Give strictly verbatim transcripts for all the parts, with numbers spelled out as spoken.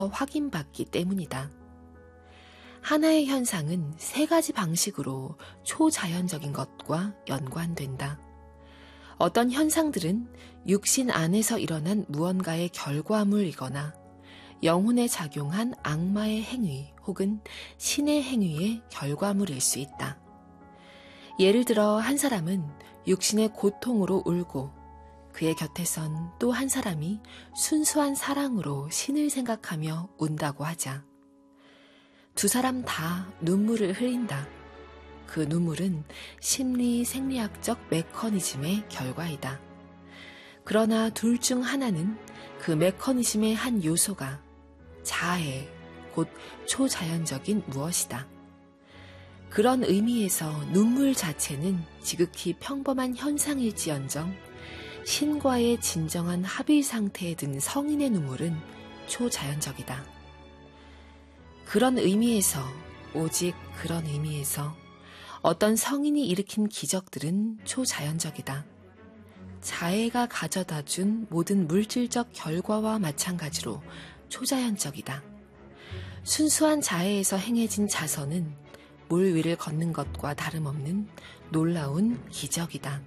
확인받기 때문이다. 하나의 현상은 세 가지 방식으로 초자연적인 것과 연관된다. 어떤 현상들은 육신 안에서 일어난 무언가의 결과물이거나 영혼에 작용한 악마의 행위 혹은 신의 행위의 결과물일 수 있다. 예를 들어 한 사람은 육신의 고통으로 울고 그의 곁에선 또 한 사람이 순수한 사랑으로 신을 생각하며 운다고 하자. 두 사람 다 눈물을 흘린다. 그 눈물은 심리 생리학적 메커니즘의 결과이다. 그러나 둘 중 하나는 그 메커니즘의 한 요소가 자해, 곧 초자연적인 무엇이다. 그런 의미에서 눈물 자체는 지극히 평범한 현상일지언정 신과의 진정한 합의 상태에 든 성인의 눈물은 초자연적이다. 그런 의미에서, 오직 그런 의미에서 어떤 성인이 일으킨 기적들은 초자연적이다. 자해가 가져다 준 모든 물질적 결과와 마찬가지로 초자연적이다. 순수한 자해에서 행해진 자선은 물 위를 걷는 것과 다름없는 놀라운 기적이다.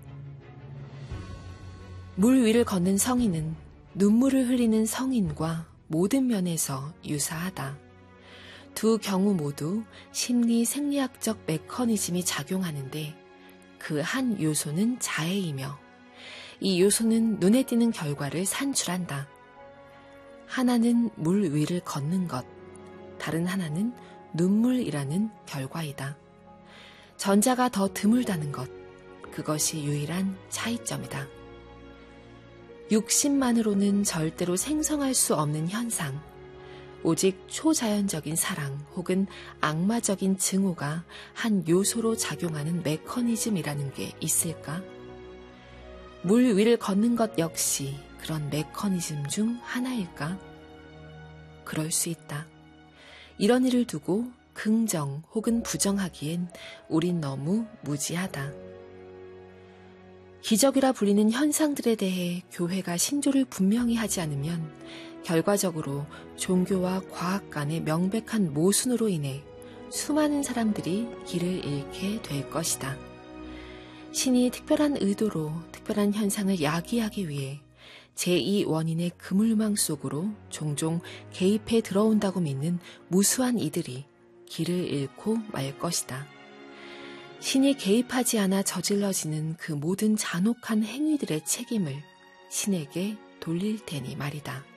물 위를 걷는 성인은 눈물을 흘리는 성인과 모든 면에서 유사하다. 두 경우 모두 심리 생리학적 메커니즘이 작용하는데 그 한 요소는 자해이며 이 요소는 눈에 띄는 결과를 산출한다. 하나는 물 위를 걷는 것, 다른 하나는 눈물이라는 결과이다. 전자가 더 드물다는 것, 그것이 유일한 차이점이다. 육신만으로는 절대로 생성할 수 없는 현상, 오직 초자연적인 사랑 혹은 악마적인 증오가 한 요소로 작용하는 메커니즘이라는 게 있을까? 물 위를 걷는 것 역시 그런 메커니즘 중 하나일까? 그럴 수 있다. 이런 일을 두고 긍정 혹은 부정하기엔 우린 너무 무지하다. 기적이라 불리는 현상들에 대해 교회가 신조를 분명히 하지 않으면 결과적으로 종교와 과학 간의 명백한 모순으로 인해 수많은 사람들이 길을 잃게 될 것이다. 신이 특별한 의도로 특별한 현상을 야기하기 위해 제이 원인의 그물망 속으로 종종 개입해 들어온다고 믿는 무수한 이들이 길을 잃고 말 것이다. 신이 개입하지 않아 저질러지는 그 모든 잔혹한 행위들의 책임을 신에게 돌릴 테니 말이다.